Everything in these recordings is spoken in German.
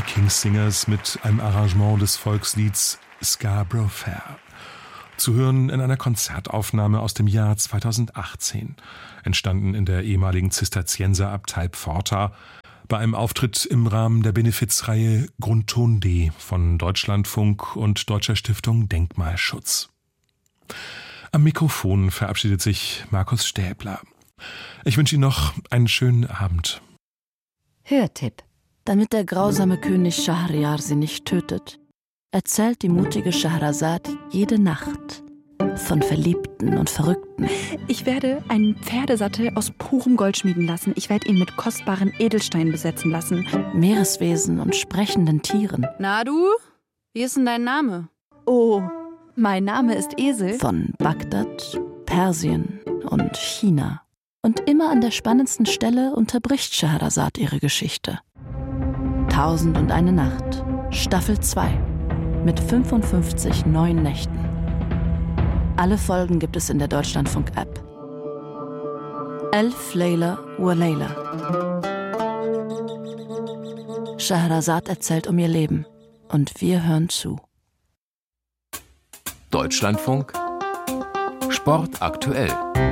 Kings Singers mit einem Arrangement des Volkslieds Scarborough Fair. Zu hören in einer Konzertaufnahme aus dem Jahr 2018, entstanden in der ehemaligen Zisterzienserabtei Pforta, bei einem Auftritt im Rahmen der Benefizreihe Grundton D von Deutschlandfunk und Deutscher Stiftung Denkmalschutz. Am Mikrofon verabschiedet sich Markus Stäbler. Ich wünsche Ihnen noch einen schönen Abend. Hörtipp. Damit der grausame König Schahryar sie nicht tötet, erzählt die mutige Scheherazad jede Nacht von Verliebten und Verrückten. Ich werde einen Pferdesattel aus purem Gold schmieden lassen. Ich werde ihn mit kostbaren Edelsteinen besetzen lassen. Meereswesen und sprechenden Tieren. Na du, wie ist denn dein Name? Oh, mein Name ist Esel. Von Bagdad, Persien und China. Und immer an der spannendsten Stelle unterbricht Scheherazad ihre Geschichte. 1001 Nacht, Staffel 2, mit 55 neuen Nächten. Alle Folgen gibt es in der Deutschlandfunk-App. Elf Layla wa Layla. Scheherazad erzählt um ihr Leben und wir hören zu. Deutschlandfunk Sport aktuell.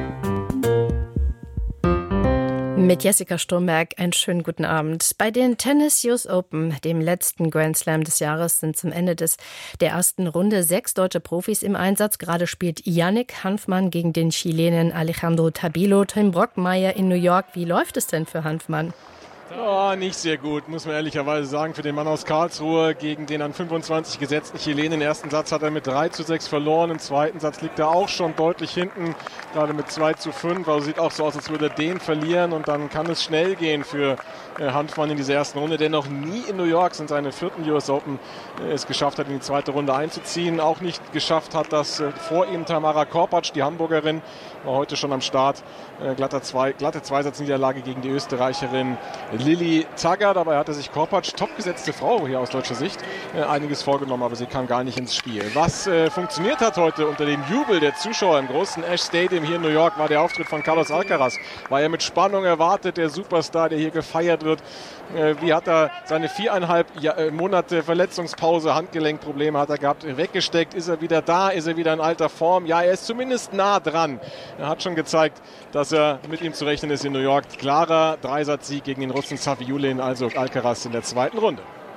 Mit Jessica Sturmberg einen schönen guten Abend. Bei den Tennis US Open, dem letzten Grand Slam des Jahres, sind zum Ende der ersten Runde 6 deutsche Profis im Einsatz. Gerade spielt Yannick Hanfmann gegen den Chilenen Alejandro Tabilo. Tim Brockmeier in New York. Wie läuft es denn für Hanfmann? Oh, nicht sehr gut, muss man ehrlicherweise sagen, für den Mann aus Karlsruhe gegen den an 25 gesetzten Chilenen. Im ersten Satz hat er mit 3:6 verloren, im zweiten Satz liegt er auch schon deutlich hinten, gerade mit 2:5. Also sieht auch so aus, als würde er den verlieren und dann kann es schnell gehen für Hanfmann in dieser ersten Runde, der noch nie in New York sind seine 4. US Open es geschafft hat, in die zweite Runde einzuziehen. Auch nicht geschafft hat das vor ihm Tamara Korpatsch, die Hamburgerin, war heute schon am Start. Glatte Zweisatzniederlage gegen die Österreicherin Lilly Taggart. Dabei hatte sich Korpatsch, topgesetzte Frau hier aus deutscher Sicht, einiges vorgenommen, aber sie kam gar nicht ins Spiel. Was funktioniert hat heute unter dem Jubel der Zuschauer im großen Ash Stadium hier in New York, war der Auftritt von Carlos Alcaraz. War ja mit Spannung erwartet, der Superstar, der hier gefeiert wird. Wie hat er seine 4,5 Monate Verletzungspause, Handgelenkprobleme hat er gehabt, weggesteckt, ist er wieder da, ist er wieder in alter Form? Ja, er ist zumindest nah dran. Er hat schon gezeigt, dass er mit ihm zu rechnen ist in New York. Klarer Dreisatzsieg gegen den Russen Safiullin, also Alcaraz in der zweiten Runde.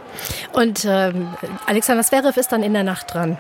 Und Alexander Zverev ist dann in der Nacht dran.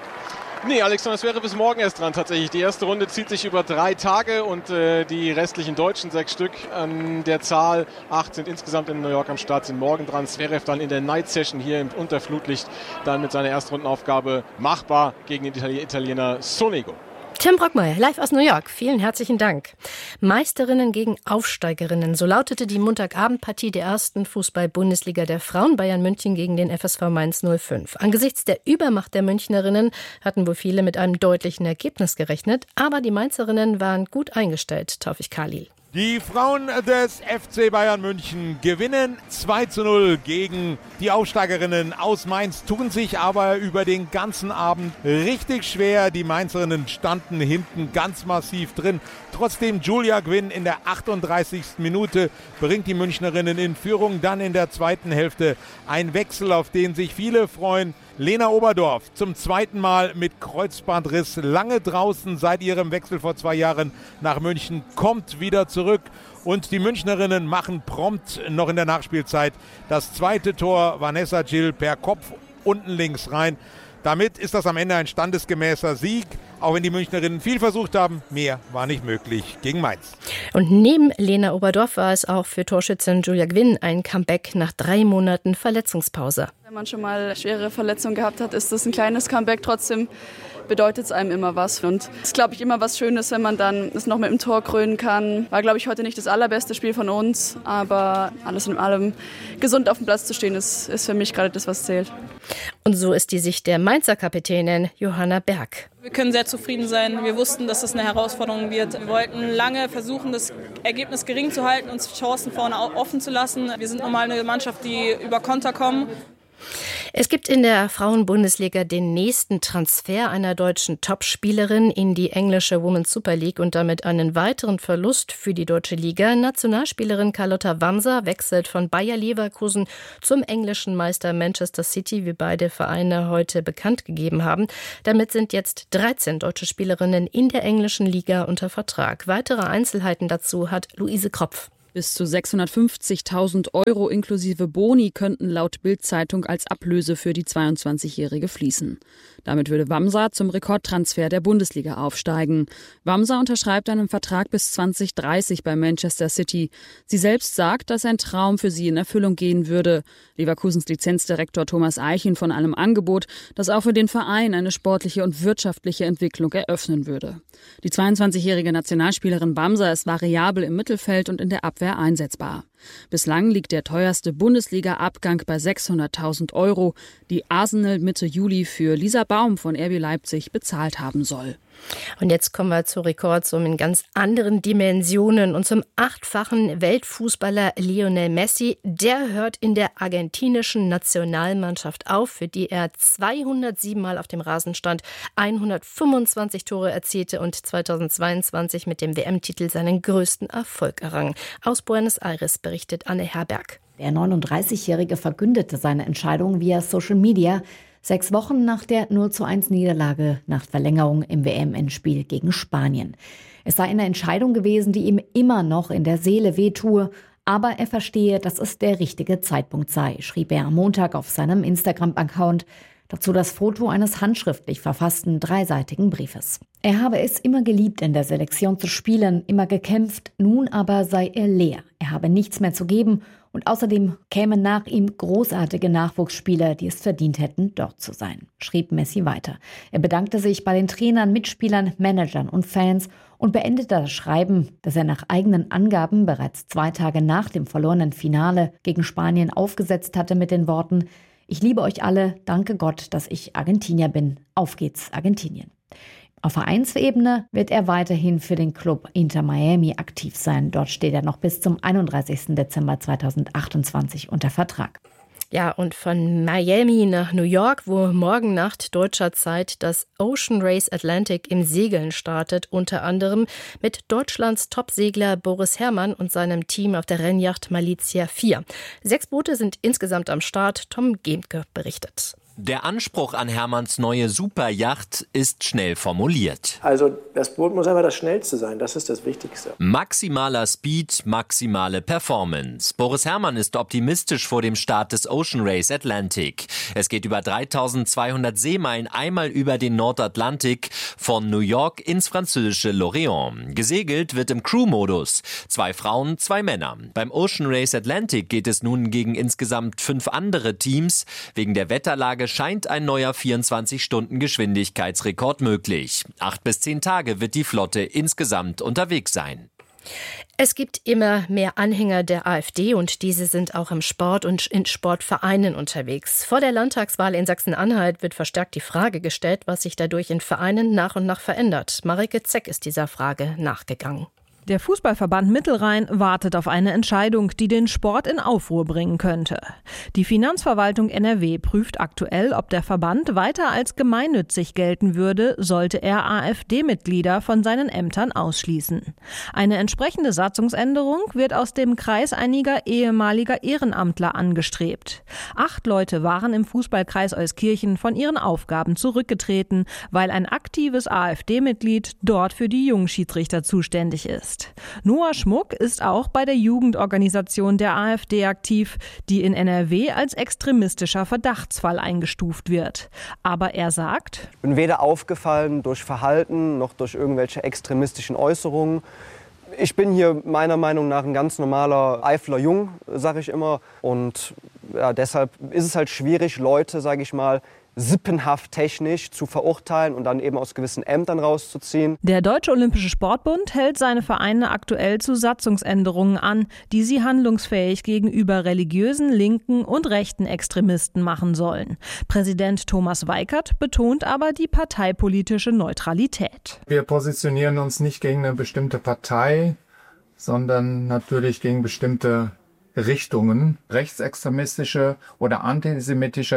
Nee, Alexander Zverev ist morgen erst dran tatsächlich. Die erste Runde zieht sich über 3 Tage und die restlichen Deutschen, 6 Stück an der Zahl, 8 sind insgesamt in New York am Start, sind morgen dran. Zverev dann in der Night Session hier im Unterflutlicht, dann mit seiner Erstrundenaufgabe machbar gegen den Italiener Sonego. Tim Brockmeier, live aus New York. Vielen herzlichen Dank. Meisterinnen gegen Aufsteigerinnen. So lautete die Montagabendpartie der ersten Fußball-Bundesliga der Frauen. Bayern München gegen den FSV Mainz 05. Angesichts der Übermacht der Münchnerinnen hatten wohl viele mit einem deutlichen Ergebnis gerechnet. Aber die Mainzerinnen waren gut eingestellt, Taufik Khalil. Die Frauen des FC Bayern München gewinnen 2:0 gegen die Aufsteigerinnen aus Mainz, tun sich aber über den ganzen Abend richtig schwer. Die Mainzerinnen standen hinten ganz massiv drin. Trotzdem Julia Gwynn in der 38. Minute bringt die Münchnerinnen in Führung. Dann in der zweiten Hälfte ein Wechsel, auf den sich viele freuen. Lena Oberdorf zum zweiten Mal mit Kreuzbandriss, lange draußen seit ihrem Wechsel vor 2 Jahren nach München, kommt wieder zurück. Und die Münchnerinnen machen prompt noch in der Nachspielzeit das zweite Tor. Vanessa Gil per Kopf unten links rein. Damit ist das am Ende ein standesgemäßer Sieg. Auch wenn die Münchnerinnen viel versucht haben, mehr war nicht möglich gegen Mainz. Und neben Lena Oberdorf war es auch für Torschützin Julia Gwynn ein Comeback nach 3 Monaten Verletzungspause. Wenn man schon mal schwere Verletzungen gehabt hat, ist das ein kleines Comeback. Trotzdem bedeutet es einem immer was. Und es ist, glaube ich, immer was Schönes, wenn man dann es noch mit dem Tor krönen kann. War, glaube ich, heute nicht das allerbeste Spiel von uns, aber alles in allem gesund auf dem Platz zu stehen, ist für mich gerade das, was zählt. Und so ist die Sicht der Mainzer Kapitänin Johanna Berg. Wir können sehr zufrieden sein. Wir wussten, dass das eine Herausforderung wird. Wir wollten lange versuchen, das Ergebnis gering zu halten, uns Chancen vorne offen zu lassen. Wir sind normal eine Mannschaft, die über Konter kommen. Es gibt in der Frauenbundesliga den nächsten Transfer einer deutschen Topspielerin in die englische Women's Super League und damit einen weiteren Verlust für die deutsche Liga. Nationalspielerin Carlotta Wamser wechselt von Bayer Leverkusen zum englischen Meister Manchester City, wie beide Vereine heute bekannt gegeben haben. Damit sind jetzt 13 deutsche Spielerinnen in der englischen Liga unter Vertrag. Weitere Einzelheiten dazu hat Luise Kropf. Bis zu 650.000 € inklusive Boni könnten laut Bild-Zeitung als Ablöse für die 22-Jährige fließen. Damit würde Wamser zum Rekordtransfer der Bundesliga aufsteigen. Wamser unterschreibt einen Vertrag bis 2030 bei Manchester City. Sie selbst sagt, dass ein Traum für sie in Erfüllung gehen würde. Leverkusens Lizenzdirektor Thomas Eichin von einem Angebot, das auch für den Verein eine sportliche und wirtschaftliche Entwicklung eröffnen würde. Die 22-jährige Nationalspielerin Wamser ist variabel im Mittelfeld und in der Abwehr einsetzbar. Bislang liegt der teuerste Bundesliga-Abgang bei 600.000 €, die Arsenal Mitte Juli für Lisa Baum von RB Leipzig bezahlt haben soll. Und jetzt kommen wir zu Rekordsummen in ganz anderen Dimensionen und zum 8-fachen Weltfußballer Lionel Messi. Der hört in der argentinischen Nationalmannschaft auf, für die er 207 Mal auf dem Rasen stand, 125 Tore erzielte und 2022 mit dem WM-Titel seinen größten Erfolg errang. Aus Buenos Aires berichtet Anne Herberg. Der 39-Jährige verkündete seine Entscheidung via Social Media 6 Wochen nach der 0:1 nach Verlängerung im WM-Endspiel gegen Spanien. Es sei eine Entscheidung gewesen, die ihm immer noch in der Seele wehtue, aber er verstehe, dass es der richtige Zeitpunkt sei, schrieb er am Montag auf seinem Instagram-Account. Dazu das Foto eines handschriftlich verfassten 3-seitigen Briefes. Er habe es immer geliebt, in der Selektion zu spielen, immer gekämpft, nun aber sei er leer. Er habe nichts mehr zu geben und außerdem kämen nach ihm großartige Nachwuchsspieler, die es verdient hätten, dort zu sein, schrieb Messi weiter. Er bedankte sich bei den Trainern, Mitspielern, Managern und Fans und beendete das Schreiben, das er nach eigenen Angaben bereits 2 Tage nach dem verlorenen Finale gegen Spanien aufgesetzt hatte, mit den Worten: Ich liebe euch alle, danke Gott, dass ich Argentinier bin. Auf geht's, Argentinien. Auf Vereinsebene wird er weiterhin für den Club Inter Miami aktiv sein. Dort steht er noch bis zum 31. Dezember 2028 unter Vertrag. Ja, und von Miami nach New York, wo morgen Nacht deutscher Zeit das Ocean Race Atlantic im Segeln startet, unter anderem mit Deutschlands Topsegler Boris Herrmann und seinem Team auf der Rennjacht Malizia 4. 6 Boote sind insgesamt am Start. Tom Gemke berichtet. Der Anspruch an Herrmanns neue Superjacht ist schnell formuliert. Also das Boot muss einfach das Schnellste sein, das ist das Wichtigste. Maximaler Speed, maximale Performance. Boris Herrmann ist optimistisch vor dem Start des Ocean Race Atlantic. Es geht über 3200 Seemeilen einmal über den Nordatlantik von New York ins französische Lorient. Gesegelt wird im Crew-Modus. 2 Frauen, 2 Männer. Beim Ocean Race Atlantic geht es nun gegen insgesamt 5 andere Teams. Wegen der Wetterlage scheint ein neuer 24-Stunden-Geschwindigkeitsrekord möglich. 8 bis 10 Tage wird die Flotte insgesamt unterwegs sein. Es gibt immer mehr Anhänger der AfD und diese sind auch im Sport und in Sportvereinen unterwegs. Vor der Landtagswahl in Sachsen-Anhalt wird verstärkt die Frage gestellt, was sich dadurch in Vereinen nach und nach verändert. Marike Zeck ist dieser Frage nachgegangen. Der Fußballverband Mittelrhein wartet auf eine Entscheidung, die den Sport in Aufruhr bringen könnte. Die Finanzverwaltung NRW prüft aktuell, ob der Verband weiter als gemeinnützig gelten würde, sollte er AfD-Mitglieder von seinen Ämtern ausschließen. Eine entsprechende Satzungsänderung wird aus dem Kreis einiger ehemaliger Ehrenamtler angestrebt. 8 Leute waren im Fußballkreis Euskirchen von ihren Aufgaben zurückgetreten, weil ein aktives AfD-Mitglied dort für die Jungschiedsrichter zuständig ist. Noah Schmuck ist auch bei der Jugendorganisation der AfD aktiv, die in NRW als extremistischer Verdachtsfall eingestuft wird. Aber er sagt: Ich bin weder aufgefallen durch Verhalten noch durch irgendwelche extremistischen Äußerungen. Ich bin hier meiner Meinung nach ein ganz normaler Eifler Jung, sage ich immer. Und ja, deshalb ist es halt schwierig, Leute, sage ich mal, sippenhaft technisch zu verurteilen und dann eben aus gewissen Ämtern rauszuziehen. Der Deutsche Olympische Sportbund hält seine Vereine aktuell zu Satzungsänderungen an, die sie handlungsfähig gegenüber religiösen, linken und rechten Extremisten machen sollen. Präsident Thomas Weikert betont aber die parteipolitische Neutralität. Wir positionieren uns nicht gegen eine bestimmte Partei, sondern natürlich gegen bestimmte Richtungen. Rechtsextremistische oder antisemitische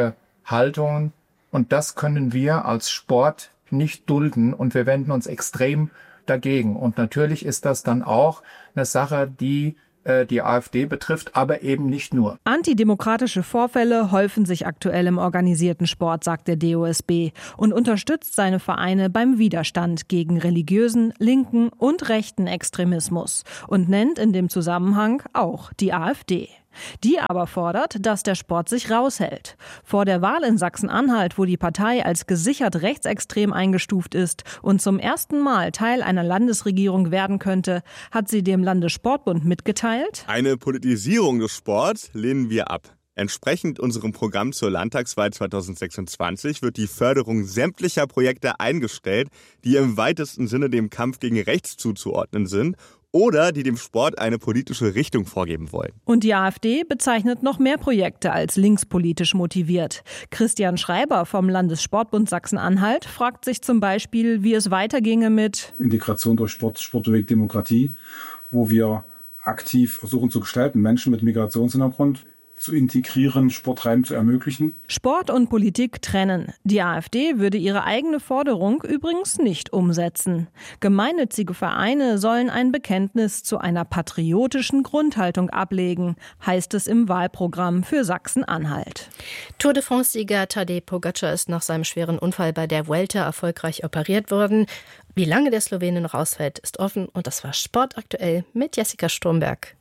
Haltungen. Und das können wir als Sport nicht dulden und wir wenden uns extrem dagegen. Und natürlich ist das dann auch eine Sache, die die AfD betrifft, aber eben nicht nur. Antidemokratische Vorfälle häufen sich aktuell im organisierten Sport, sagt der DOSB, und unterstützt seine Vereine beim Widerstand gegen religiösen, linken und rechten Extremismus und nennt in dem Zusammenhang auch die AfD. Die aber fordert, dass der Sport sich raushält. Vor der Wahl in Sachsen-Anhalt, wo die Partei als gesichert rechtsextrem eingestuft ist und zum ersten Mal Teil einer Landesregierung werden könnte, hat sie dem Landessportbund mitgeteilt: Eine Politisierung des Sports lehnen wir ab. Entsprechend unserem Programm zur Landtagswahl 2026 wird die Förderung sämtlicher Projekte eingestellt, die im weitesten Sinne dem Kampf gegen rechts zuzuordnen sind oder die dem Sport eine politische Richtung vorgeben wollen. Und die AfD bezeichnet noch mehr Projekte als linkspolitisch motiviert. Christian Schreiber vom Landessportbund Sachsen-Anhalt fragt sich zum Beispiel, wie es weiterginge mit Integration durch Sport, Sportweg Demokratie, wo wir aktiv versuchen zu gestalten, Menschen mit Migrationshintergrund zu integrieren, Sportreiben zu ermöglichen. Sport und Politik trennen. Die AfD würde ihre eigene Forderung übrigens nicht umsetzen. Gemeinnützige Vereine sollen ein Bekenntnis zu einer patriotischen Grundhaltung ablegen, heißt es im Wahlprogramm für Sachsen-Anhalt. Tour de France-Sieger Tadej Pogačar ist nach seinem schweren Unfall bei der Vuelta erfolgreich operiert worden. Wie lange der Slowene noch ausfällt, ist offen. Und das war Sport aktuell mit Jessica Stromberg.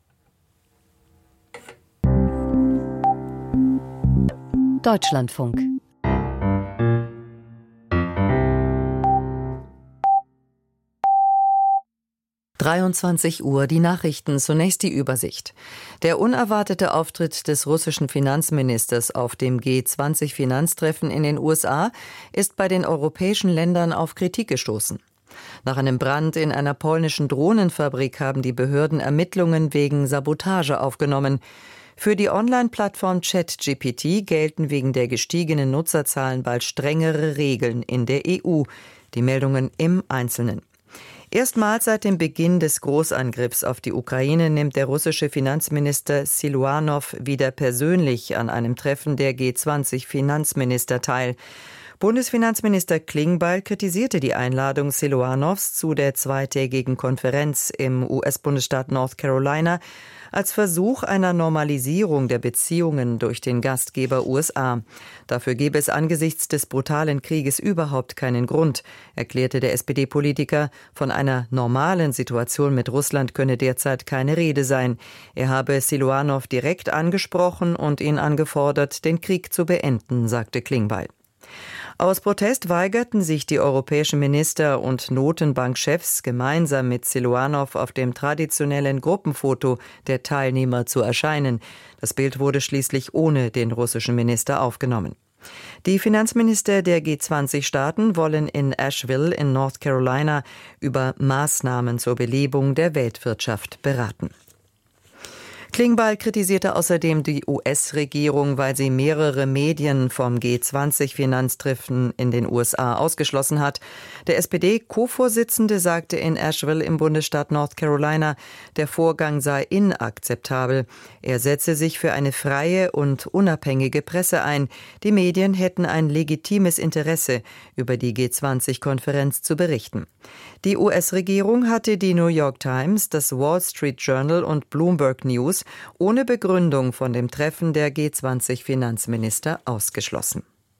Deutschlandfunk. Uhr, die Nachrichten, zunächst die Übersicht. Der unerwartete Auftritt des russischen Finanzministers auf dem G20-Finanztreffen in den USA ist bei den europäischen Ländern auf Kritik gestoßen. Nach einem Brand in einer polnischen Drohnenfabrik haben die Behörden Ermittlungen wegen Sabotage aufgenommen. Für die Online-Plattform ChatGPT gelten wegen der gestiegenen Nutzerzahlen bald strengere Regeln in der EU. Die Meldungen im Einzelnen. Erstmals seit dem Beginn des Großangriffs auf die Ukraine nimmt der russische Finanzminister Siluanow wieder persönlich an einem Treffen der G20-Finanzminister teil. Bundesfinanzminister Klingbeil kritisierte die Einladung Siluanows zu der zweitägigen Konferenz im US-Bundesstaat North Carolina als Versuch einer Normalisierung der Beziehungen durch den Gastgeber USA. Dafür gebe es angesichts des brutalen Krieges überhaupt keinen Grund, erklärte der SPD-Politiker. Von einer normalen Situation mit Russland könne derzeit keine Rede sein. Er habe Siluanow direkt angesprochen und ihn angefordert, den Krieg zu beenden, sagte Klingbeil. Aus Protest weigerten sich die europäischen Minister und Notenbankchefs gemeinsam mit Siluanow auf dem traditionellen Gruppenfoto der Teilnehmer zu erscheinen. Das Bild wurde schließlich ohne den russischen Minister aufgenommen. Die Finanzminister der G20-Staaten wollen in Asheville in North Carolina über Maßnahmen zur Belebung der Weltwirtschaft beraten. Klingbeil kritisierte außerdem die US-Regierung, weil sie mehrere Medien vom G20-Finanztreffen in den USA ausgeschlossen hat. Der SPD-Co-Vorsitzende sagte in Asheville im Bundesstaat North Carolina, der Vorgang sei inakzeptabel. Er setze sich für eine freie und unabhängige Presse ein. Die Medien hätten ein legitimes Interesse, über die G20-Konferenz zu berichten. Die US-Regierung hatte die New York Times, das Wall Street Journal und Bloomberg News ohne Begründung von dem Treffen der G20-Finanzminister ausgeschlossen.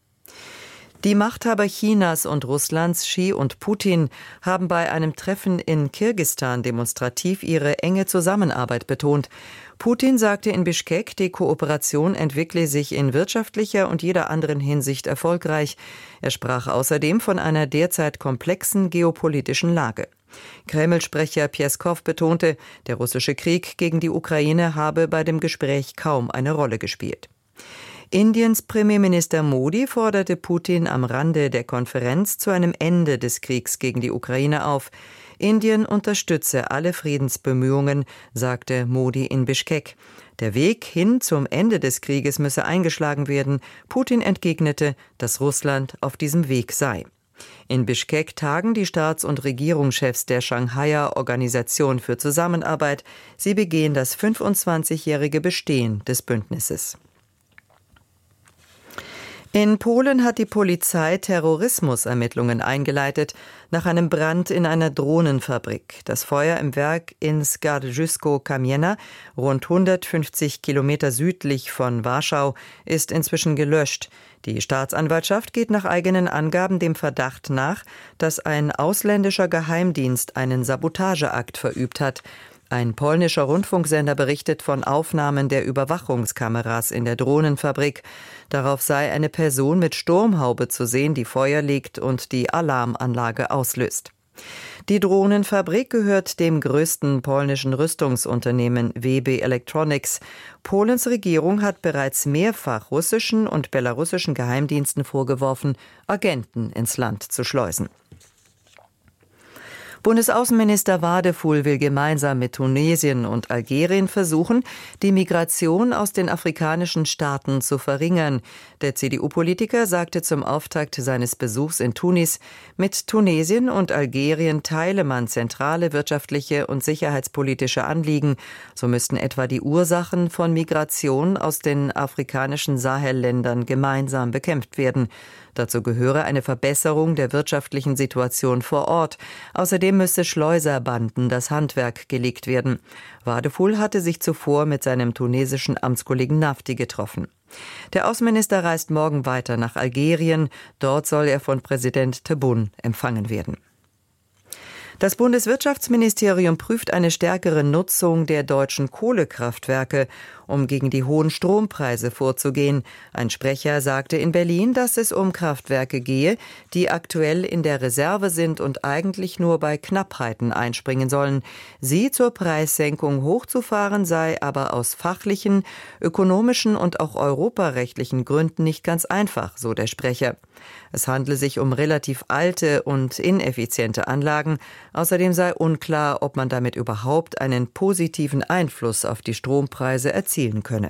Die Machthaber Chinas und Russlands, Xi und Putin, haben bei einem Treffen in Kirgisistan demonstrativ ihre enge Zusammenarbeit betont. Putin sagte in Bischkek, die Kooperation entwickle sich in wirtschaftlicher und jeder anderen Hinsicht erfolgreich. Er sprach außerdem von einer derzeit komplexen geopolitischen Lage. Kreml-Sprecher Pjeskow betonte, der russische Krieg gegen die Ukraine habe bei dem Gespräch kaum eine Rolle gespielt. Indiens Premierminister Modi forderte Putin am Rande der Konferenz zu einem Ende des Kriegs gegen die Ukraine auf. Indien unterstütze alle Friedensbemühungen, sagte Modi in Bischkek. Der Weg hin zum Ende des Krieges müsse eingeschlagen werden. Putin entgegnete, dass Russland auf diesem Weg sei. In Bischkek tagen die Staats- und Regierungschefs der Shanghaier Organisation für Zusammenarbeit. Sie begehen das 25-jährige Bestehen des Bündnisses. In Polen hat die Polizei Terrorismusermittlungen eingeleitet nach einem Brand in einer Drohnenfabrik. Das Feuer im Werk in Skarżysko-Kamienna, rund 150 Kilometer südlich von Warschau, ist inzwischen gelöscht. Die Staatsanwaltschaft geht nach eigenen Angaben dem Verdacht nach, dass ein ausländischer Geheimdienst einen Sabotageakt verübt hat. Ein polnischer Rundfunksender berichtet von Aufnahmen der Überwachungskameras in der Drohnenfabrik. Darauf sei eine Person mit Sturmhaube zu sehen, die Feuer legt und die Alarmanlage auslöst. Die Drohnenfabrik gehört dem größten polnischen Rüstungsunternehmen WB Electronics. Polens Regierung hat bereits mehrfach russischen und belarussischen Geheimdiensten vorgeworfen, Agenten ins Land zu schleusen. Bundesaußenminister Wadefuhl will gemeinsam mit Tunesien und Algerien versuchen, die Migration aus den afrikanischen Staaten zu verringern. Der CDU-Politiker sagte zum Auftakt seines Besuchs in Tunis, mit Tunesien und Algerien teile man zentrale wirtschaftliche und sicherheitspolitische Anliegen. So müssten etwa die Ursachen von Migration aus den afrikanischen Sahelländern gemeinsam bekämpft werden. Dazu gehöre eine Verbesserung der wirtschaftlichen Situation vor Ort. Außerdem müsse Schleuserbanden das Handwerk gelegt werden. Wadefuhl hatte sich zuvor mit seinem tunesischen Amtskollegen Nafti getroffen. Der Außenminister reist morgen weiter nach Algerien. Dort soll er von Präsident Tebboune empfangen werden. Das Bundeswirtschaftsministerium prüft eine stärkere Nutzung der deutschen Kohlekraftwerke, um gegen die hohen Strompreise vorzugehen. Ein Sprecher sagte in Berlin, dass es um Kraftwerke gehe, die aktuell in der Reserve sind und eigentlich nur bei Knappheiten einspringen sollen. Sie zur Preissenkung hochzufahren sei aber aus fachlichen, ökonomischen und auch europarechtlichen Gründen nicht ganz einfach, so der Sprecher. Es handle sich um relativ alte und ineffiziente Anlagen. Außerdem sei unklar, ob man damit überhaupt einen positiven Einfluss auf die Strompreise erzielen könne.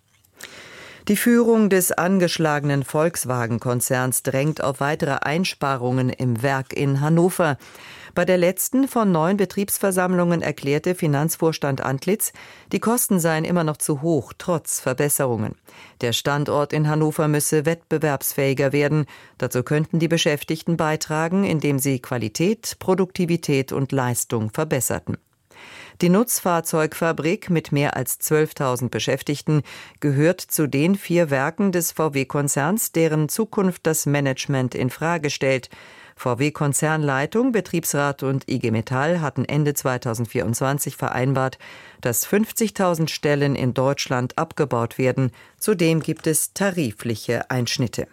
Die Führung des angeschlagenen Volkswagen-Konzerns drängt auf weitere Einsparungen im Werk in Hannover. Bei der letzten von 9 Betriebsversammlungen erklärte Finanzvorstand Antlitz, die Kosten seien immer noch zu hoch, trotz Verbesserungen. Der Standort in Hannover müsse wettbewerbsfähiger werden. Dazu könnten die Beschäftigten beitragen, indem sie Qualität, Produktivität und Leistung verbesserten. Die Nutzfahrzeugfabrik mit mehr als 12.000 Beschäftigten gehört zu den 4 Werken des VW-Konzerns, deren Zukunft das Management in Frage stellt. VW-Konzernleitung, Betriebsrat und IG Metall hatten Ende 2024 vereinbart, dass 50.000 Stellen in Deutschland abgebaut werden. Zudem gibt es tarifliche Einschnitte.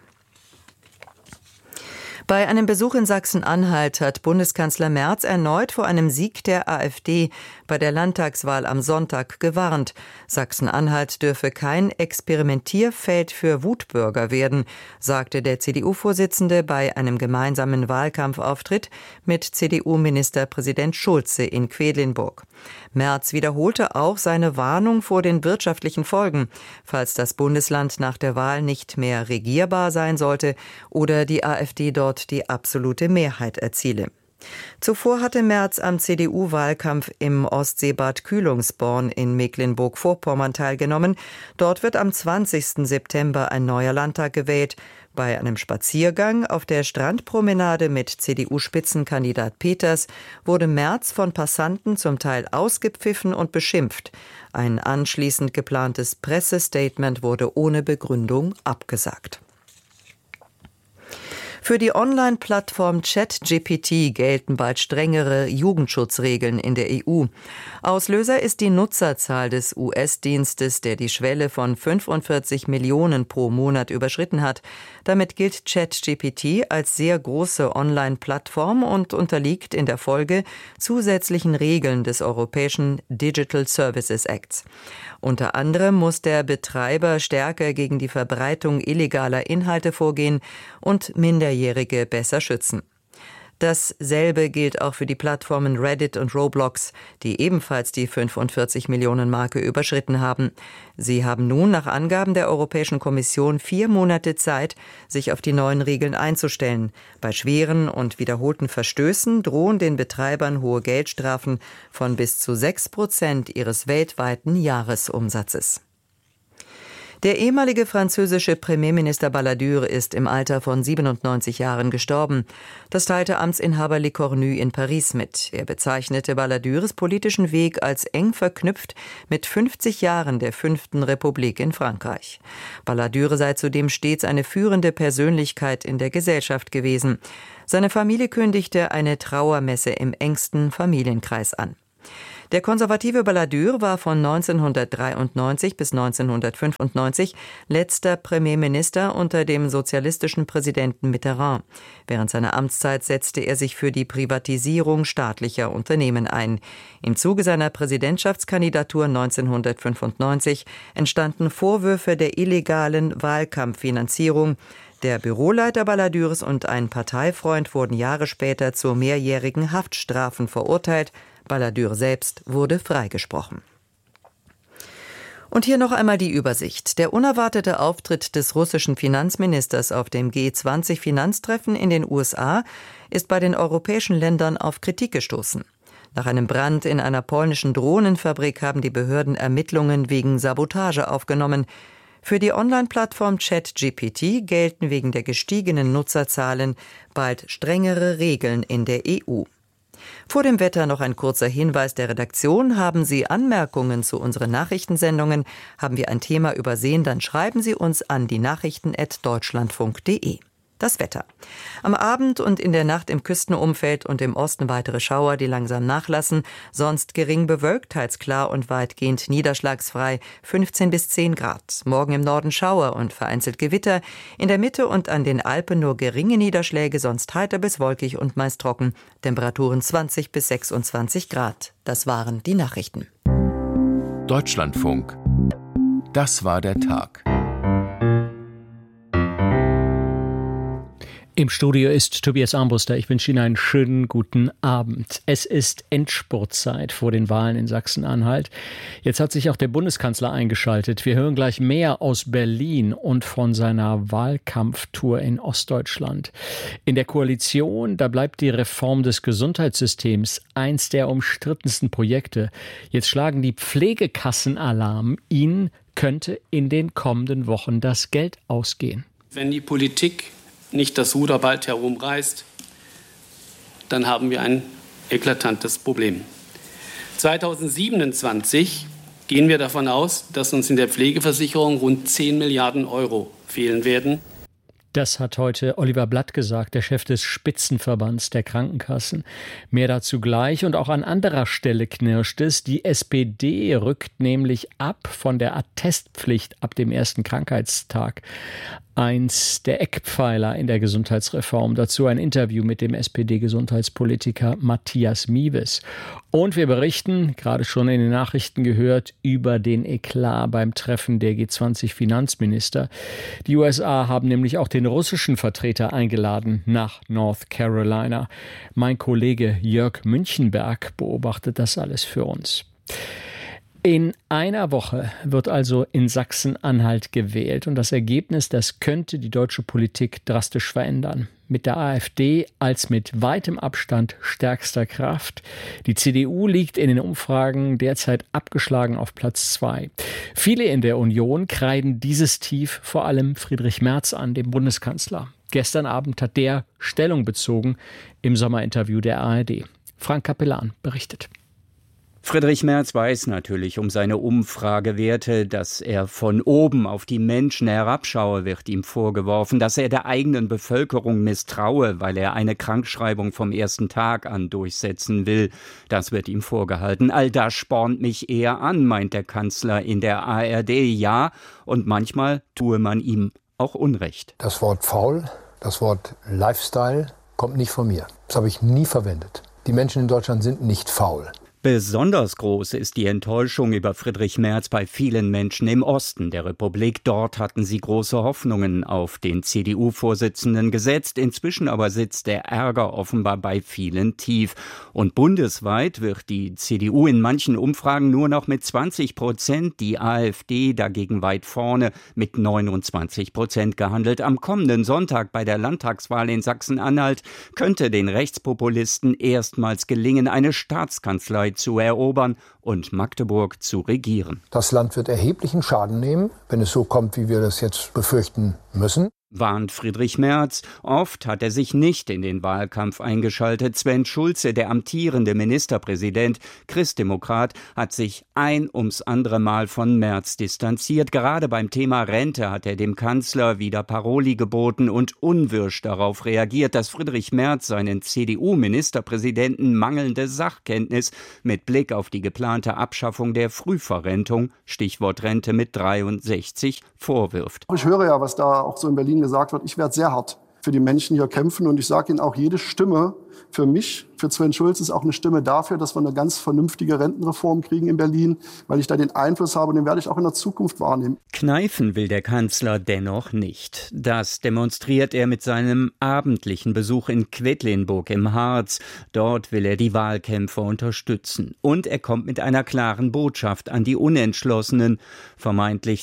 Bei einem Besuch in Sachsen-Anhalt hat Bundeskanzler Merz erneut vor einem Sieg der AfD bei der Landtagswahl am Sonntag gewarnt. Sachsen-Anhalt dürfe kein Experimentierfeld für Wutbürger werden, sagte der CDU-Vorsitzende bei einem gemeinsamen Wahlkampfauftritt mit CDU-Ministerpräsident Schulze in Quedlinburg. Merz wiederholte auch seine Warnung vor den wirtschaftlichen Folgen, falls das Bundesland nach der Wahl nicht mehr regierbar sein sollte oder die AfD dort die absolute Mehrheit erziele. Zuvor hatte Merz am CDU-Wahlkampf im Ostseebad Kühlungsborn in Mecklenburg-Vorpommern teilgenommen. Dort wird am 20. September ein neuer Landtag gewählt. Bei einem Spaziergang auf der Strandpromenade mit CDU-Spitzenkandidat Peters wurde Merz von Passanten zum Teil ausgepfiffen und beschimpft. Ein anschließend geplantes Pressestatement wurde ohne Begründung abgesagt. Für die Online-Plattform ChatGPT gelten bald strengere Jugendschutzregeln in der EU. Auslöser ist die Nutzerzahl des US-Dienstes, der die Schwelle von 45 Millionen pro Monat überschritten hat. Damit gilt ChatGPT als sehr große Online-Plattform und unterliegt in der Folge zusätzlichen Regeln des Europäischen Digital Services Acts. Unter anderem muss der Betreiber stärker gegen die Verbreitung illegaler Inhalte vorgehen und Minderjährige besser schützen. Dasselbe gilt auch für die Plattformen Reddit und Roblox, die ebenfalls die 45-Millionen-Marke überschritten haben. Sie haben nun nach Angaben der Europäischen Kommission 4 Monate Zeit, sich auf die neuen Regeln einzustellen. Bei schweren und wiederholten Verstößen drohen den Betreibern hohe Geldstrafen von bis zu 6% ihres weltweiten Jahresumsatzes. Der ehemalige französische Premierminister Balladur ist im Alter von 97 Jahren gestorben. Das teilte Amtsinhaber Le Cornu in Paris mit. Er bezeichnete Balladurs politischen Weg als eng verknüpft mit 50 Jahren der 5. Republik in Frankreich. Balladur sei zudem stets eine führende Persönlichkeit in der Gesellschaft gewesen. Seine Familie kündigte eine Trauermesse im engsten Familienkreis an. Der konservative Balladur war von 1993 bis 1995 letzter Premierminister unter dem sozialistischen Präsidenten Mitterrand. Während seiner Amtszeit setzte er sich für die Privatisierung staatlicher Unternehmen ein. Im Zuge seiner Präsidentschaftskandidatur 1995 entstanden Vorwürfe der illegalen Wahlkampffinanzierung. Der Büroleiter Balladurs und ein Parteifreund wurden Jahre später zu mehrjährigen Haftstrafen verurteilt. Balladur selbst wurde freigesprochen. Und hier noch einmal die Übersicht. Der unerwartete Auftritt des russischen Finanzministers auf dem G20-Finanztreffen in den USA ist bei den europäischen Ländern auf Kritik gestoßen. Nach einem Brand in einer polnischen Drohnenfabrik haben die Behörden Ermittlungen wegen Sabotage aufgenommen. Für die Online-Plattform ChatGPT gelten wegen der gestiegenen Nutzerzahlen bald strengere Regeln in der EU. Vor dem Wetter noch ein kurzer Hinweis der Redaktion. Haben Sie Anmerkungen zu unseren Nachrichtensendungen? Haben wir ein Thema übersehen? Dann schreiben Sie uns an die nachrichten@deutschlandfunk.de. Das Wetter. Am Abend und in der Nacht im Küstenumfeld und im Osten weitere Schauer, die langsam nachlassen. Sonst gering bewölkt, teils klar und weitgehend niederschlagsfrei, 15 bis 10 Grad. Morgen im Norden Schauer und vereinzelt Gewitter. In der Mitte und an den Alpen nur geringe Niederschläge, sonst heiter bis wolkig und meist trocken. Temperaturen 20 bis 26 Grad. Das waren die Nachrichten. Deutschlandfunk. Das war der Tag. Im Studio ist Tobias Armbruster. Ich wünsche Ihnen einen schönen guten Abend. Es ist Endspurtzeit vor den Wahlen in Sachsen-Anhalt. Jetzt hat sich auch der Bundeskanzler eingeschaltet. Wir hören gleich mehr aus Berlin und von seiner Wahlkampftour in Ostdeutschland. In der Koalition, da bleibt die Reform des Gesundheitssystems eins der umstrittensten Projekte. Jetzt schlagen die Pflegekassen Alarm. Ihnen könnte in den kommenden Wochen das Geld ausgehen. Wenn die Politik nicht das Ruder bald herumreißt, dann haben wir ein eklatantes Problem. 2027 gehen wir davon aus, dass uns in der Pflegeversicherung rund 10 Milliarden Euro fehlen werden. Das hat heute Oliver Blatt gesagt, der Chef des Spitzenverbands der Krankenkassen. Mehr dazu gleich. Und auch an anderer Stelle knirscht es. Die SPD rückt nämlich ab von der Attestpflicht ab dem ersten Krankheitstag. Eins der Eckpfeiler in der Gesundheitsreform. Dazu ein Interview mit dem SPD-Gesundheitspolitiker Matthias Miewes. Und wir berichten, gerade schon in den Nachrichten gehört, über den Eklat beim Treffen der G20-Finanzminister. Die USA haben nämlich auch den russischen Vertreter eingeladen nach North Carolina. Mein Kollege Jörg Münchenberg beobachtet das alles für uns. In einer Woche wird also in Sachsen-Anhalt gewählt und das Ergebnis, das könnte die deutsche Politik drastisch verändern. Mit der AfD als mit weitem Abstand stärkster Kraft. Die CDU liegt in den Umfragen derzeit abgeschlagen auf Platz 2. Viele in der Union kreiden dieses Tief vor allem Friedrich Merz an, dem Bundeskanzler. Gestern Abend hat der Stellung bezogen im Sommerinterview der ARD. Frank Capellan berichtet. Friedrich Merz weiß natürlich um seine Umfragewerte, dass er von oben auf die Menschen herabschaue, wird ihm vorgeworfen, dass er der eigenen Bevölkerung misstraue, weil er eine Krankschreibung vom ersten Tag an durchsetzen will. Das wird ihm vorgehalten. All das spornt mich eher an, meint der Kanzler in der ARD. Ja, und manchmal tue man ihm auch Unrecht. Das Wort faul, das Wort Lifestyle kommt nicht von mir. Das habe ich nie verwendet. Die Menschen in Deutschland sind nicht faul. Besonders groß ist die Enttäuschung über Friedrich Merz bei vielen Menschen im Osten der Republik. Dort hatten sie große Hoffnungen auf den CDU-Vorsitzenden gesetzt. Inzwischen aber sitzt der Ärger offenbar bei vielen tief. Und bundesweit wird die CDU in manchen Umfragen nur noch mit 20%, die AfD dagegen weit vorne mit 29% gehandelt. Am kommenden Sonntag bei der Landtagswahl in Sachsen-Anhalt könnte den Rechtspopulisten erstmals gelingen, eine Staatskanzlei zu erobern und Magdeburg zu regieren. Das Land wird erheblichen Schaden nehmen, wenn es so kommt, wie wir das jetzt befürchten müssen. Warnt Friedrich Merz. Oft hat er sich nicht in den Wahlkampf eingeschaltet. Sven Schulze, der amtierende Ministerpräsident, Christdemokrat, hat sich ein ums andere Mal von Merz distanziert. Gerade beim Thema Rente hat er dem Kanzler wieder Paroli geboten und unwirsch darauf reagiert, dass Friedrich Merz seinen CDU-Ministerpräsidenten mangelnde Sachkenntnis mit Blick auf die geplante Abschaffung der Frühverrentung, Stichwort Rente mit 63, vorwirft. Ich höre ja, was da auch so in Berlin gesagt wird. Ich werde sehr hart für die Menschen hier kämpfen und ich sage Ihnen auch, jede Stimme für mich, für Sven Schulz, ist auch eine Stimme dafür, dass wir eine ganz vernünftige Rentenreform kriegen in Berlin, weil ich da den Einfluss habe und den werde ich auch in der Zukunft wahrnehmen. Kneifen will der Kanzler dennoch nicht. Das demonstriert er mit seinem abendlichen Besuch in Quedlinburg im Harz. Dort will er die Wahlkämpfer unterstützen. Und er kommt mit einer klaren Botschaft an die Unentschlossenen, vermeintlich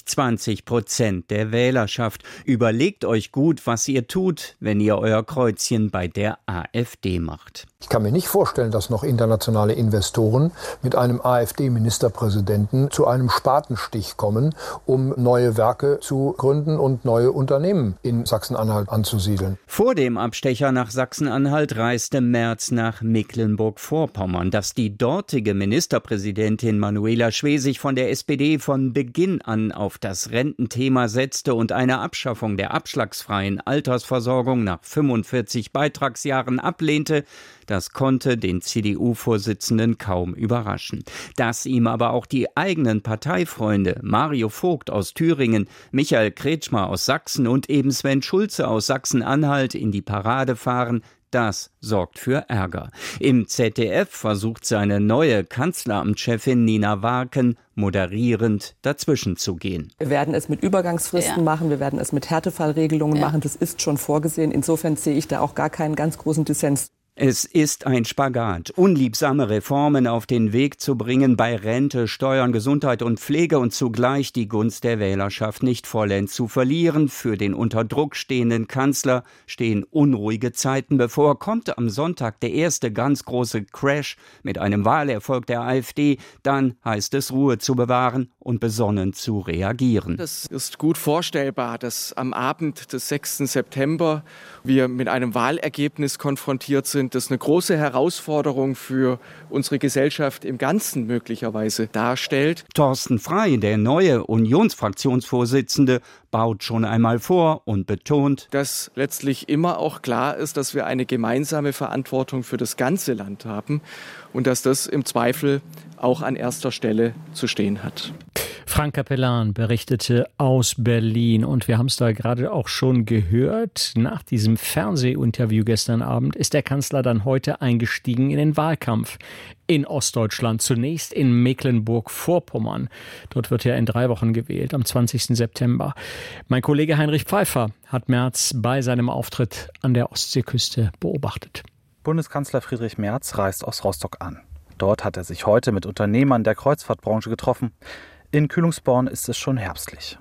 20% der Wählerschaft. Überlegt euch gut, was ihr tut, wenn ihr euer Kreuzchen bei der AfD macht. Ich kann mir nicht vorstellen, dass noch internationale Investoren mit einem AfD-Ministerpräsidenten zu einem Spatenstich kommen, um neue Werke zu gründen und neue Unternehmen in Sachsen-Anhalt anzusiedeln. Vor dem Abstecher nach Sachsen-Anhalt reiste Merz nach Mecklenburg-Vorpommern. Dass die dortige Ministerpräsidentin Manuela Schwesig von der SPD von Beginn an auf das Rententhema setzte und eine Abschaffung der abschlagsfreien Altersversorgung nach 45 Beitragsjahren ablehnte, das konnte den CDU-Vorsitzenden kaum überraschen. Dass ihm aber auch die eigenen Parteifreunde Mario Vogt aus Thüringen, Michael Kretschmer aus Sachsen und eben Sven Schulze aus Sachsen-Anhalt in die Parade fahren, das sorgt für Ärger. Im ZDF versucht seine neue Kanzleramtschefin Nina Warken moderierend dazwischen zu gehen. Wir werden es mit Übergangsfristen machen, wir werden es mit Härtefallregelungen machen, das ist schon vorgesehen. Insofern sehe ich da auch gar keinen ganz großen Dissens. Es ist ein Spagat, unliebsame Reformen auf den Weg zu bringen bei Rente, Steuern, Gesundheit und Pflege und zugleich die Gunst der Wählerschaft nicht vollends zu verlieren. Für den unter Druck stehenden Kanzler stehen unruhige Zeiten bevor. Kommt am Sonntag der erste ganz große Crash mit einem Wahlerfolg der AfD, dann heißt es, Ruhe zu bewahren und besonnen zu reagieren. Es ist gut vorstellbar, dass am Abend des 6. September wir mit einem Wahlergebnis konfrontiert sind, das eine große Herausforderung für unsere Gesellschaft im Ganzen möglicherweise darstellt. Thorsten Frey, der neue Unionsfraktionsvorsitzende, baut schon einmal vor und betont, dass letztlich immer auch klar ist, dass wir eine gemeinsame Verantwortung für das ganze Land haben und dass das im Zweifel auch an erster Stelle zu stehen hat. Frank Capellan berichtete aus Berlin und wir haben es da gerade auch schon gehört. Nach diesem Fernsehinterview gestern Abend ist der Kanzler dann heute eingestiegen in den Wahlkampf in Ostdeutschland. Zunächst in Mecklenburg-Vorpommern. Dort wird ja in 3 Wochen gewählt, am 20. September. Mein Kollege Heinrich Pfeiffer hat Merz bei seinem Auftritt an der Ostseeküste beobachtet. Bundeskanzler Friedrich Merz reist aus Rostock an. Dort hat er sich heute mit Unternehmern der Kreuzfahrtbranche getroffen. In Kühlungsborn ist es schon herbstlich.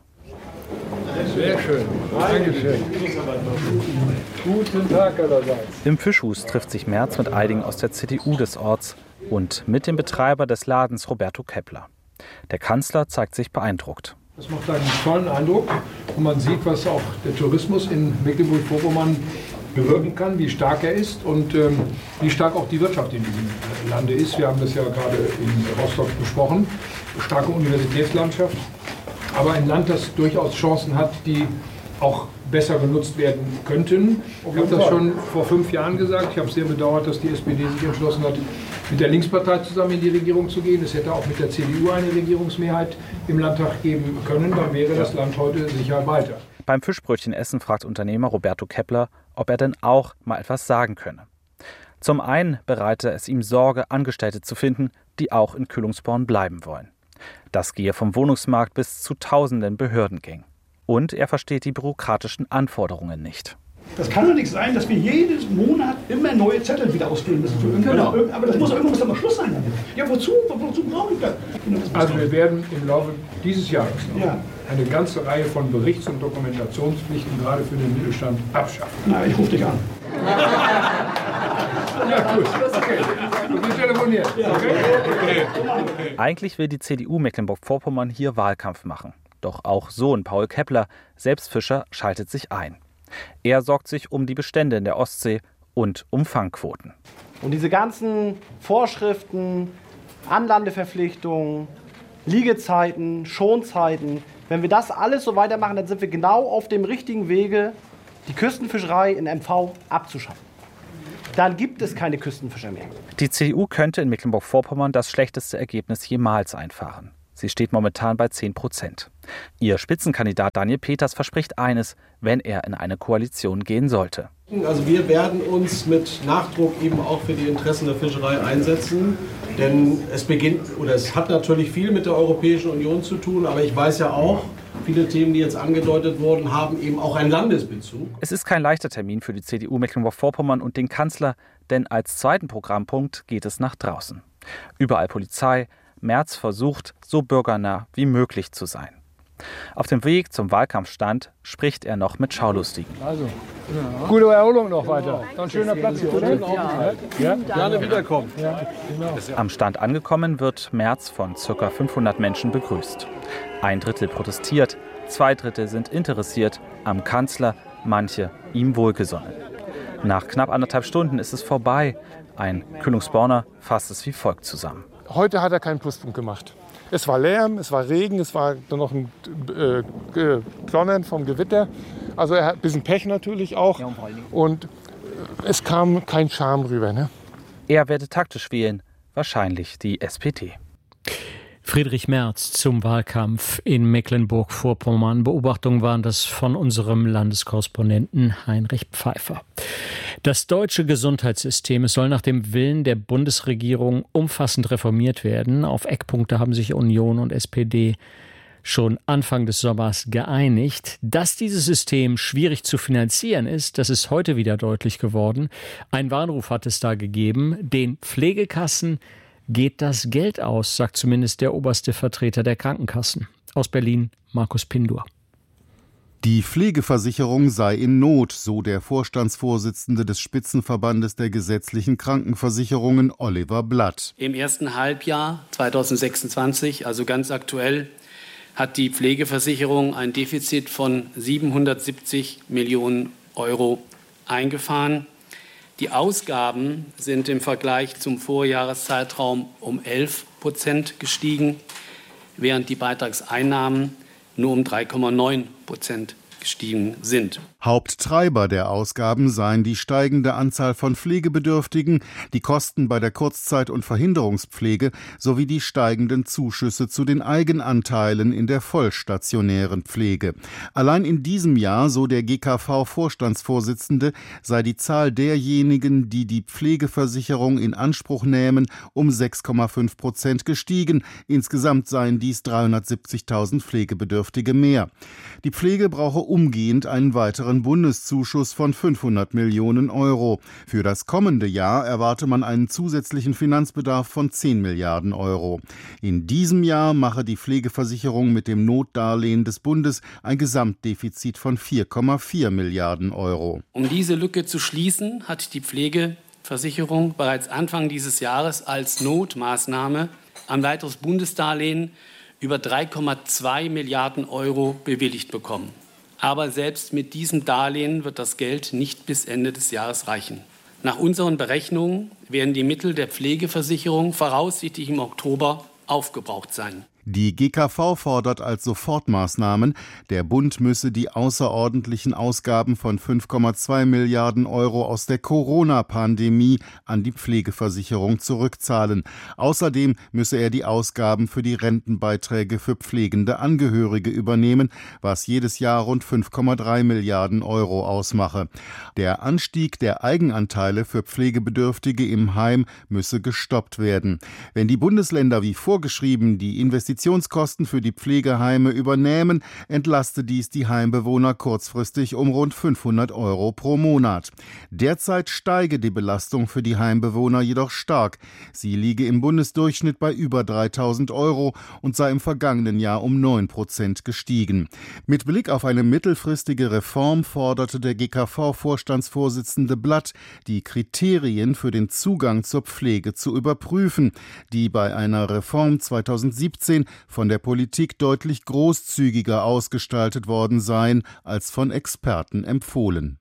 Sehr schön. Dankeschön. Guten Tag allerseits. Im Fischhus trifft sich Merz mit einigen aus der CDU des Orts und mit dem Betreiber des Ladens Roberto Kepler. Der Kanzler zeigt sich beeindruckt. Das macht einen tollen Eindruck und man sieht, was auch der Tourismus in Mecklenburg-Vorpommern bewirken kann, wie stark er ist und wie stark auch die Wirtschaft in diesem Lande ist. Wir haben das ja gerade in Rostock besprochen. Starke Universitätslandschaft, aber ein Land, das durchaus Chancen hat, die auch besser genutzt werden könnten. Ich habe das schon vor 5 Jahren gesagt. Ich habe sehr bedauert, dass die SPD sich entschlossen hat, mit der Linkspartei zusammen in die Regierung zu gehen. Es hätte auch mit der CDU eine Regierungsmehrheit im Landtag geben können. Dann wäre das Land heute sicher weiter. Beim Fischbrötchenessen fragt Unternehmer Roberto Kepler, ob er denn auch mal etwas sagen könne. Zum einen bereite es ihm Sorge, Angestellte zu finden, die auch in Kühlungsborn bleiben wollen. Das gehe vom Wohnungsmarkt bis zu tausenden Behördengängen. Und er versteht die bürokratischen Anforderungen nicht. Das kann doch nicht sein, dass wir jeden Monat immer neue Zettel wieder ausfüllen müssen. Genau. Aber das muss irgendwo mal Schluss sein. Ja, wozu brauche ich das? Also wir werden im Laufe dieses Jahres noch eine ganze Reihe von Berichts- und Dokumentationspflichten gerade für den Mittelstand abschaffen. Na, ich rufe dich an. Ja, gut. Eigentlich will die CDU Mecklenburg-Vorpommern hier Wahlkampf machen. Doch auch Sohn Paul Keppler, selbst Fischer, schaltet sich ein. Er sorgt sich um die Bestände in der Ostsee und um Fangquoten. Und diese ganzen Vorschriften, Anlandeverpflichtungen, Liegezeiten, Schonzeiten, wenn wir das alles so weitermachen, dann sind wir genau auf dem richtigen Wege, die Küstenfischerei in MV abzuschaffen. Dann gibt es keine Küstenfischer mehr. Die CDU könnte in Mecklenburg-Vorpommern das schlechteste Ergebnis jemals einfahren. Sie steht momentan bei 10%. Ihr Spitzenkandidat Daniel Peters verspricht eines, wenn er in eine Koalition gehen sollte. Also wir werden uns mit Nachdruck eben auch für die Interessen der Fischerei einsetzen. Denn es hat natürlich viel mit der Europäischen Union zu tun, aber ich weiß ja auch, viele Themen, die jetzt angedeutet wurden, haben eben auch einen Landesbezug. Es ist kein leichter Termin für die CDU Mecklenburg-Vorpommern und den Kanzler, denn als zweiten Programmpunkt geht es nach draußen. Überall Polizei. Merz versucht, so bürgernah wie möglich zu sein. Auf dem Weg zum Wahlkampfstand spricht er noch mit Schaulustigen. Also, gute Erholung noch weiter. Ein schöner Platz hier, oder? Ja. Gerne wiederkommen. Ja, genau. Am Stand angekommen wird Merz von ca. 500 Menschen begrüßt. 1/3 protestiert, 2/3 sind interessiert am Kanzler, manche ihm wohlgesonnen. Nach knapp 1,5 Stunden ist es vorbei. Ein Kühlungsborner fasst es wie folgt zusammen. Heute hat er keinen Pluspunkt gemacht. Es war Lärm, es war Regen, es war dann noch ein Donnern vom Gewitter. Also er hat ein bisschen Pech natürlich auch. Und es kam kein Charme rüber. Ne? Er werde taktisch wählen, wahrscheinlich die SPD. Friedrich Merz zum Wahlkampf in Mecklenburg-Vorpommern. Beobachtungen waren das von unserem Landeskorrespondenten Heinrich Pfeiffer. Das deutsche Gesundheitssystem soll nach dem Willen der Bundesregierung umfassend reformiert werden. Auf Eckpunkte haben sich Union und SPD schon Anfang des Sommers geeinigt. Dass dieses System schwierig zu finanzieren ist, das ist heute wieder deutlich geworden. Ein Warnruf hat es da gegeben. Den Pflegekassen geht das Geld aus, sagt zumindest der oberste Vertreter der Krankenkassen. Aus Berlin, Markus Pindur. Die Pflegeversicherung sei in Not, so der Vorstandsvorsitzende des Spitzenverbandes der gesetzlichen Krankenversicherungen, Oliver Blatt. Im ersten Halbjahr 2026, also ganz aktuell, hat die Pflegeversicherung ein Defizit von 770 Millionen Euro eingefahren. Die Ausgaben sind im Vergleich zum Vorjahreszeitraum um 11% gestiegen, während die Beitragseinnahmen nur um 3,9% gestiegen sind. Haupttreiber der Ausgaben seien die steigende Anzahl von Pflegebedürftigen, die Kosten bei der Kurzzeit- und Verhinderungspflege sowie die steigenden Zuschüsse zu den Eigenanteilen in der vollstationären Pflege. Allein in diesem Jahr, so der GKV-Vorstandsvorsitzende, sei die Zahl derjenigen, die die Pflegeversicherung in Anspruch nähmen, um 6,5% gestiegen. Insgesamt seien dies 370.000 Pflegebedürftige mehr. Die Pflege brauche umgehend einen weiteren Bundeszuschuss von 500 Millionen Euro. Für das kommende Jahr erwarte man einen zusätzlichen Finanzbedarf von 10 Milliarden Euro. In diesem Jahr mache die Pflegeversicherung mit dem Notdarlehen des Bundes ein Gesamtdefizit von 4,4 Milliarden Euro. Um diese Lücke zu schließen, hat die Pflegeversicherung bereits Anfang dieses Jahres als Notmaßnahme ein weiteres Bundesdarlehen über 3,2 Milliarden Euro bewilligt bekommen. Aber selbst mit diesem Darlehen wird das Geld nicht bis Ende des Jahres reichen. Nach unseren Berechnungen werden die Mittel der Pflegeversicherung voraussichtlich im Oktober aufgebraucht sein. Die GKV fordert als Sofortmaßnahmen, der Bund müsse die außerordentlichen Ausgaben von 5,2 Milliarden Euro aus der Corona-Pandemie an die Pflegeversicherung zurückzahlen. Außerdem müsse er die Ausgaben für die Rentenbeiträge für pflegende Angehörige übernehmen, was jedes Jahr rund 5,3 Milliarden Euro ausmache. Der Anstieg der Eigenanteile für Pflegebedürftige im Heim müsse gestoppt werden. Wenn die Bundesländer wie vorgeschrieben die Investitionen Investitionskosten für die Pflegeheime übernähmen, entlaste dies die Heimbewohner kurzfristig um rund 500 € pro Monat. Derzeit steige die Belastung für die Heimbewohner jedoch stark. Sie liege im Bundesdurchschnitt bei über 3.000 € und sei im vergangenen Jahr um 9% gestiegen. Mit Blick auf eine mittelfristige Reform forderte der GKV-Vorstandsvorsitzende Blatt, die Kriterien für den Zugang zur Pflege zu überprüfen, die bei einer Reform 2017 von der Politik deutlich großzügiger ausgestaltet worden seien als von Experten empfohlen.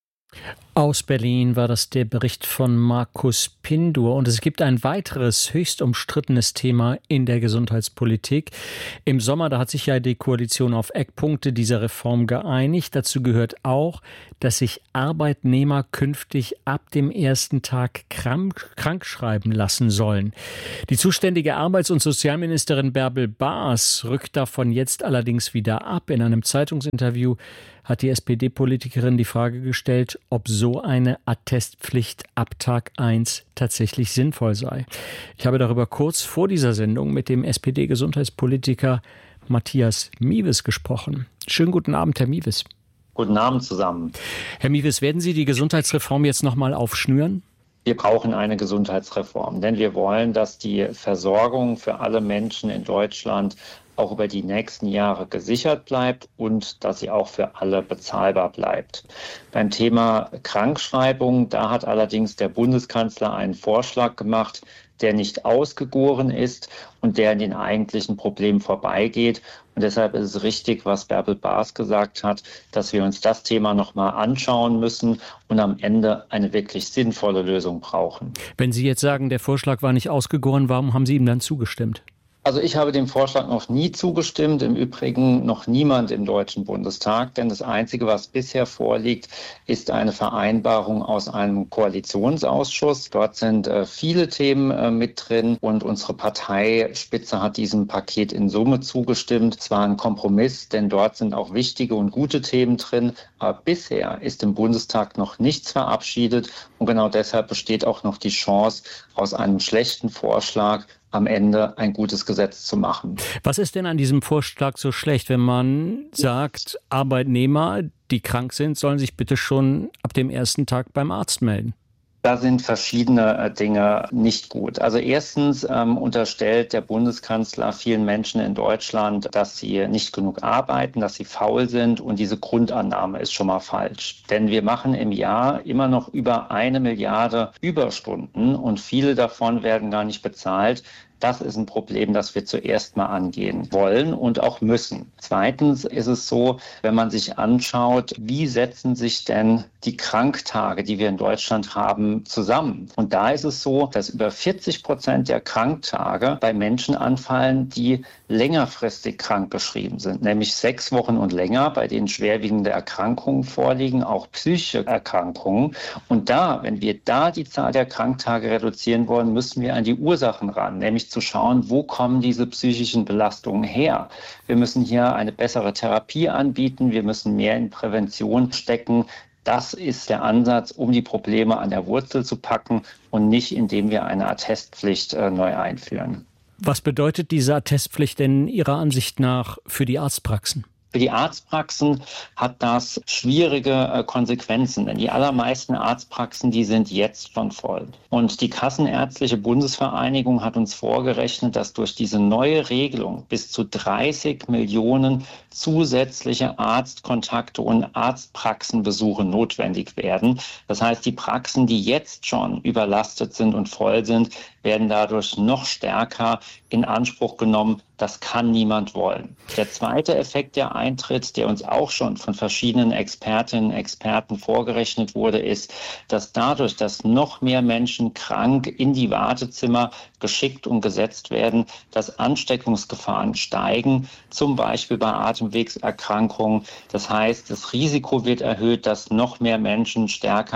Aus Berlin war das der Bericht von Markus Pindur. Und es gibt ein weiteres höchst umstrittenes Thema in der Gesundheitspolitik. Im Sommer, da hat sich ja die Koalition auf Eckpunkte dieser Reform geeinigt. Dazu gehört auch, dass sich Arbeitnehmer künftig ab dem ersten Tag krank schreiben lassen sollen. Die zuständige Arbeits- und Sozialministerin Bärbel Baas rückt davon jetzt allerdings wieder ab. In einem Zeitungsinterview hat die SPD-Politikerin die Frage gestellt, ob so eine Attestpflicht ab Tag 1 tatsächlich sinnvoll sei. Ich habe darüber kurz vor dieser Sendung mit dem SPD-Gesundheitspolitiker Matthias Miewes gesprochen. Schönen guten Abend, Herr Miewes. Guten Abend zusammen. Herr Miewes, werden Sie die Gesundheitsreform jetzt nochmal aufschnüren? Wir brauchen eine Gesundheitsreform, denn wir wollen, dass die Versorgung für alle Menschen in Deutschland auch über die nächsten Jahre gesichert bleibt und dass sie auch für alle bezahlbar bleibt. Beim Thema Krankschreibung, da hat allerdings der Bundeskanzler einen Vorschlag gemacht, der nicht ausgegoren ist und der an den eigentlichen Problemen vorbeigeht. Und deshalb ist es richtig, was Bärbel Baas gesagt hat, dass wir uns das Thema nochmal anschauen müssen und am Ende eine wirklich sinnvolle Lösung brauchen. Wenn Sie jetzt sagen, der Vorschlag war nicht ausgegoren, warum haben Sie ihm dann zugestimmt? Also ich habe dem Vorschlag noch nie zugestimmt, im Übrigen noch niemand im Deutschen Bundestag, denn das Einzige, was bisher vorliegt, ist eine Vereinbarung aus einem Koalitionsausschuss. Dort sind viele Themen mit drin und unsere Parteispitze hat diesem Paket in Summe zugestimmt. Es war ein Kompromiss, denn dort sind auch wichtige und gute Themen drin, aber bisher ist im Bundestag noch nichts verabschiedet und genau deshalb besteht auch noch die Chance, aus einem schlechten Vorschlag am Ende ein gutes Gesetz zu machen. Was ist denn an diesem Vorschlag so schlecht, wenn man sagt, Arbeitnehmer, die krank sind, sollen sich bitte schon ab dem ersten Tag beim Arzt melden? Da sind verschiedene Dinge nicht gut. Also erstens unterstellt der Bundeskanzler vielen Menschen in Deutschland, dass sie nicht genug arbeiten, dass sie faul sind und diese Grundannahme ist schon mal falsch. Denn wir machen im Jahr immer noch über 1 Milliarde Überstunden und viele davon werden gar nicht bezahlt. Das ist ein Problem, das wir zuerst mal angehen wollen und auch müssen. Zweitens ist es so, wenn man sich anschaut, wie setzen sich denn die Kranktage, die wir in Deutschland haben, zusammen? Und da ist es so, dass über 40% der Kranktage bei Menschen anfallen, die längerfristig krankgeschrieben sind, nämlich 6 Wochen und länger, bei denen schwerwiegende Erkrankungen vorliegen, auch psychische Erkrankungen. Und wenn wir da die Zahl der Kranktage reduzieren wollen, müssen wir an die Ursachen ran, nämlich zu schauen, wo kommen diese psychischen Belastungen her. Wir müssen hier eine bessere Therapie anbieten, wir müssen mehr in Prävention stecken. Das ist der Ansatz, um die Probleme an der Wurzel zu packen und nicht, indem wir eine Attestpflicht neu einführen. Was bedeutet diese Attestpflicht denn Ihrer Ansicht nach für die Arztpraxen? Für die Arztpraxen hat das schwierige Konsequenzen, denn die allermeisten Arztpraxen, die sind jetzt schon voll. Und die Kassenärztliche Bundesvereinigung hat uns vorgerechnet, dass durch diese neue Regelung bis zu 30 Millionen zusätzliche Arztkontakte und Arztpraxenbesuche notwendig werden. Das heißt, die Praxen, die jetzt schon überlastet sind und voll sind, werden dadurch noch stärker in Anspruch genommen. Das kann niemand wollen. Der zweite Effekt, der eintritt, der uns auch schon von verschiedenen Expertinnen und Experten vorgerechnet wurde, ist, dass dadurch, dass noch mehr Menschen krank in die Wartezimmer geschickt und gesetzt werden, dass Ansteckungsgefahren steigen, zum Beispiel bei Atemwegserkrankungen. Das heißt, das Risiko wird erhöht, dass noch mehr Menschen stärker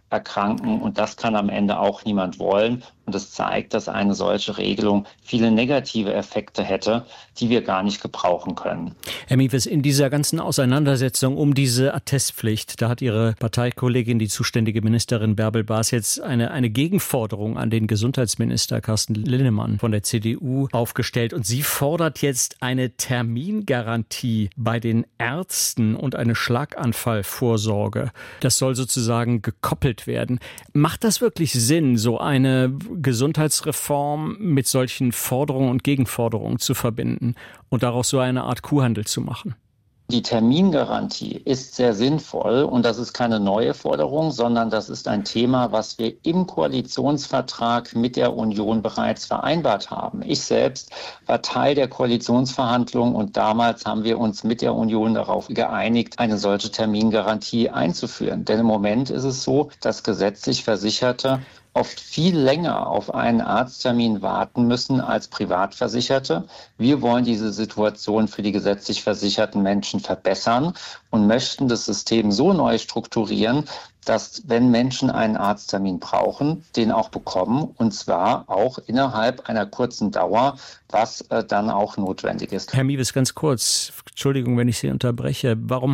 erkranken. Und das kann am Ende auch niemand wollen. Und es zeigt, dass eine solche Regelung viele negative Effekte hätte, die wir gar nicht gebrauchen können. Herr Mewes, in dieser ganzen Auseinandersetzung um diese Attestpflicht, da hat Ihre Parteikollegin, die zuständige Ministerin Bärbel Baas, jetzt eine Gegenforderung an den Gesundheitsminister Carsten Linnemann von der CDU aufgestellt. Und sie fordert jetzt eine Termingarantie bei den Ärzten und eine Schlaganfallvorsorge. Das soll sozusagen gekoppelt werden. Macht das wirklich Sinn, so eine Gesundheitsreform mit solchen Forderungen und Gegenforderungen zu verbinden und daraus so eine Art Kuhhandel zu machen? Die Termingarantie ist sehr sinnvoll und das ist keine neue Forderung, sondern das ist ein Thema, was wir im Koalitionsvertrag mit der Union bereits vereinbart haben. Ich selbst war Teil der Koalitionsverhandlungen und damals haben wir uns mit der Union darauf geeinigt, eine solche Termingarantie einzuführen. Denn im Moment ist es so, dass gesetzlich Versicherte oft viel länger auf einen Arzttermin warten müssen als Privatversicherte. Wir wollen diese Situation für die gesetzlich versicherten Menschen verbessern und möchten das System so neu strukturieren, dass, wenn Menschen einen Arzttermin brauchen, den auch bekommen, und zwar auch innerhalb einer kurzen Dauer, was dann auch notwendig ist. Herr Mewes, ganz kurz, Entschuldigung, wenn ich Sie unterbreche. Warum